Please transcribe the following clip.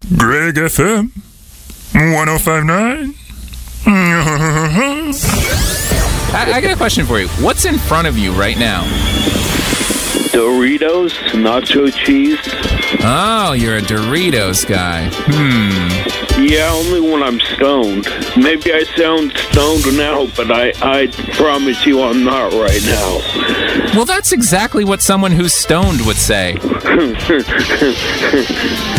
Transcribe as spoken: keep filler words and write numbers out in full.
Greg F M one oh five nine. I, I got a question for you. What's in front of you right now? Doritos, nacho cheese. Oh, you're a Doritos guy. Hmm. Yeah, only when I'm stoned. Maybe I sound stoned now, but I, I promise you I'm not right now. Well, that's exactly what someone who's stoned would say.